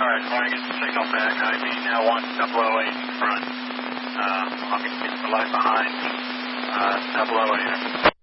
Alright, trying to get the signal back. ID now 1008 in front. I'm going to get the light behind 008.